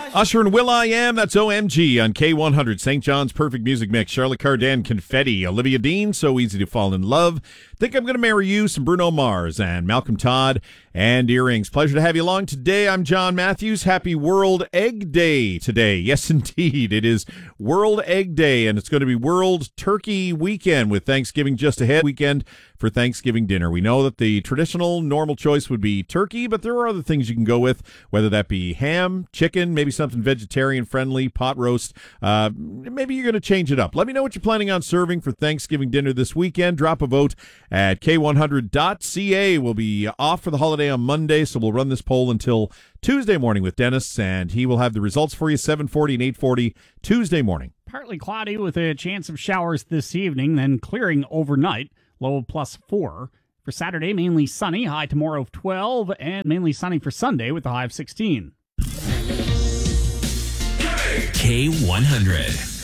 Usher and will.i.am, that's OMG on K100, St. John's Perfect Music Mix. Charlotte Cardin, Confetti. Olivia Dean, So Easy to Fall in Love. Think I'm Gonna Marry You, some Bruno Mars, and Malcolm Todd and Earrings. Pleasure to have you along today. I'm John Matthews. Happy World Egg Day today. Yes, indeed. It is World Egg Day, and it's going to be World Turkey Weekend with Thanksgiving just ahead. Weekend for Thanksgiving dinner. We know that the traditional, normal choice would be turkey, but there are other things you can go with, whether that be ham, chicken, maybe something vegetarian-friendly, pot roast. Maybe you're going to change it up. Let me know what you're planning on serving for Thanksgiving dinner this weekend. Drop a vote at k100.ca. We'll be off for the holiday on Monday, so we'll run this poll until Tuesday morning with Dennis, and he will have the results for you 7:40 and 8:40 Tuesday morning. Partly cloudy with a chance of showers this evening, then clearing overnight, low of +4. For Saturday, mainly sunny, high tomorrow of 12, and mainly sunny for Sunday with a high of 16. K100.